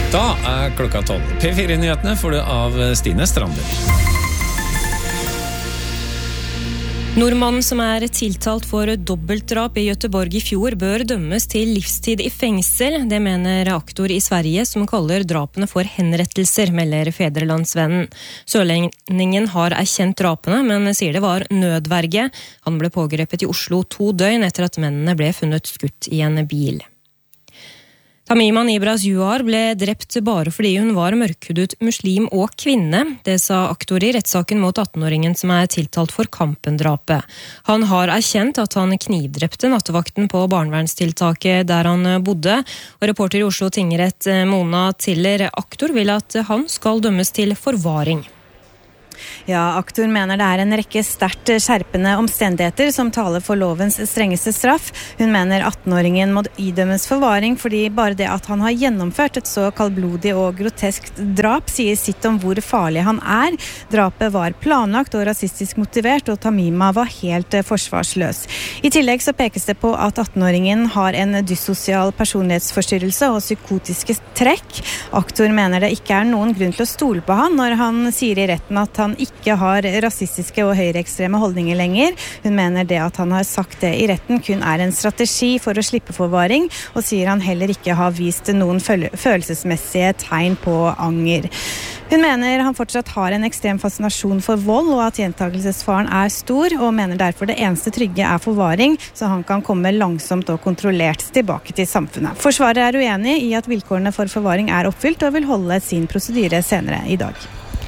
Da klokka 12. P4-nyhetene får du av Stine Strander. Nordmannen som tiltalt for dobbeltdrap i Göteborg i fjor bør dømmes til livstid i fengsel. Det mener aktor i Sverige som kaller drapene for henrettelser, melder Fedrelandsvennen. Sørlendingen har erkjent drapene, men sier det var nødverge. Han ble pågrepet i Oslo 2 døgn etter at mennene ble funnet skutt i en bil. Tamima Nibras Juar ble drept bare fordi hun var mørkhudet muslim og kvinne. Det sa aktor i rettssaken mot 18-åringen som tiltalt for Kampen-drapet. Han har erkjent at han knivdrepte nattevakten på barnevernstiltaket der han bodde. Og reporter i Oslo tingrett Mona Tiller, aktor vil at han skal dømmes til forvaring. Ja, aktor mener det en rekke sterkt skjerpende omstendigheter som taler for lovens strengeste straff. Hun mener 18-åringen må idømmes forvaring fordi bare det at han har gjennomført et så kaldblodig og groteskt drap sier sitt om hvor farlig han Drapet var planlagt og rasistisk motivert, og Tamima var helt forsvarsløs. I tillegg så pekes det på at 18-åringen har en dyssosial personlighetsforstyrrelse og psykotiske trekk. Aktor mener det ikke noen grunn til å stole på han når han sier i retten at han ikke har rasistiske og høyreekstreme holdninger lenger. Hun mener det at han har sagt det i retten kun en strategi for å slippe forvaring, og sier han heller ikke har vist noen følelsesmessige tegn på anger. Hun mener han fortsatt har en ekstrem fascinasjon for vold, og at gjentagelsesfaren stor, og mener derfor det eneste trygge forvaring, så han kan komme langsomt og kontrollert tilbake til samfunnet. Forsvaret uenig i at vilkårene for forvaring oppfylt, og vil holde sin prosedyre senere i dag.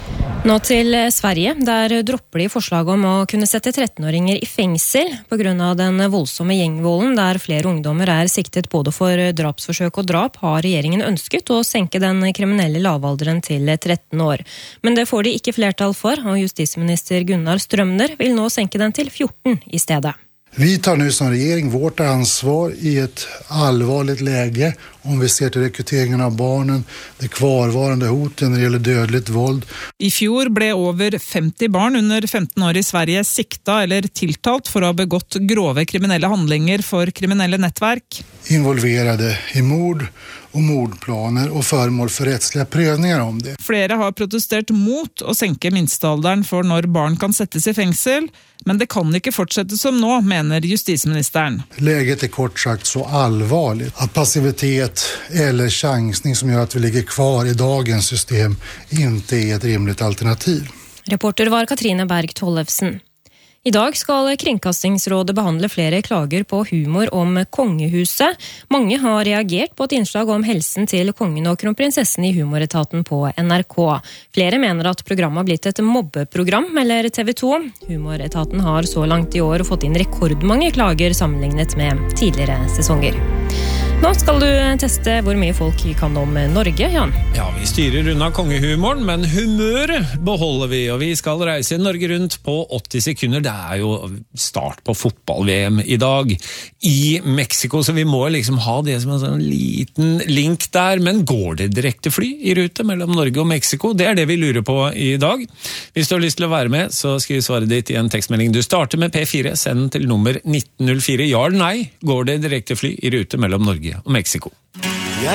Nå til Sverige, der dropper de forslag om å kunne sette 13-åringer i fengsel på grunn av den voldsomme gjengvolden, der flere ungdommer siktet både for drapsforsøk og drap, har regjeringen ønsket å senke den kriminelle lavalderen til 13 år. Men det får de ikke flertall for, og justisminister Gunnar Strømner vil nå senke den til 14 i stedet. Vi tar nu som regering vårt ansvar i ett allvarligt läge om vi ser till rekryteringen av barnen, det kvarvarande hoten när det gäller dödligt våld. I fjor ble over 50 barn under 15 år i Sverige sikta eller tiltalt for å ha begått grove kriminelle handlinger for kriminelle nettverk. Involverade i mord og mordplaner og föremål for rättsliga prövningar om det. Flere har protestert mot å senke minstealderen for når barn kan settes i fengsel, men det kan ikke fortsette som nå, mener justisministeren. Läget kort sagt så allvarligt att passivitet eller chansning som gör att vi ligger kvar i dagens system inte ett rimligt alternativ. Reporter var Katrine Berg Tollefsen. I dag skal Kringkastingsrådet behandle flere klager på humor om kongehuset. Mange har reagert på et innslag om helsen til kongen og kronprinsessen i humoretaten på NRK. Flere mener at programmet har blitt et mobbeprogram, eller TV 2. Humoretaten har så langt i år fått inn rekordmange klager sammenlignet med tidligere sesonger. Nå skal du teste hvor mye folk kan om Norge, Jan. Ja, vi styrer unna kongehumoren, men humøret beholder vi, og vi skal reise Norge rundt på 80 sekunder. Det jo start på fotball-VM i dag i Mexico, så vi må liksom ha det som en sånn liten link der. Men går det direkte fly i rute mellom Norge og Mexico? Det det vi lurer på i dag. Hvis du har lyst til å være med, så skriv svaret ditt i en tekstmelding. Du starter med P4, send til nummer 1904. Ja eller nei, går det direkte fly i rute mellom Norge og Mexico?